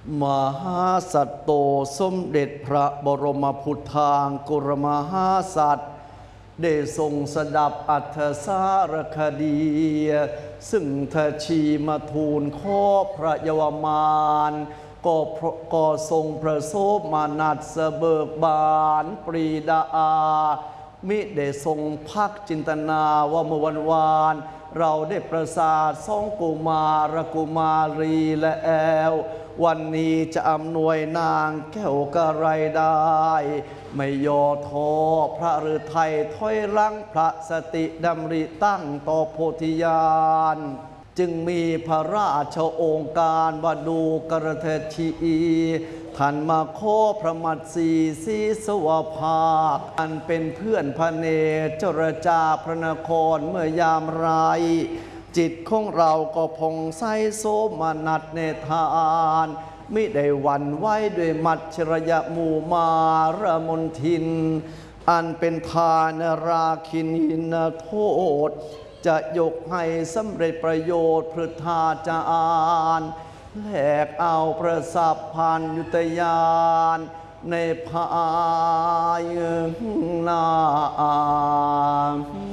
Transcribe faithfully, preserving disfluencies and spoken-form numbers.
มหาสัตโตสมเด็จพระบรมพุทธางกุรมหาสัตว์ได้ทรงสดับอัธสารคดีซึ่งทชีมาทูลขอพระเยาวมานก็ก็ทรงประโสมนัสเสบิกบานปรีดาอามิได้ทรงพักจินตนาว่าเมื่อวันวานเราได้ประสาทสองกุมารกุมารีและแอววันนี้จะอำนวยนางแก้วกระไรได้ไม่ย่อท้อพระฤทัยถอยหลังพระสติดำริตั้งต่อโพธิญาณจึงมีพระราชโองการว่าดูกระเทชีท่านมาขอพระมัตสีสีสวภาคอันเป็นเพื่อนพระเนจรจาพระนครเมื่อยามไรจิตของเราก็พองใสโสมนัสในทานมิได้หวั่นไหวด้วยมัจฉรยมูมารมนทินอันเป็นทานราคินินโทษจะยกให้สำเร็จประโยชน์พฤทธาจารแลกเอาประสัพพันยุตยานในภายหน้า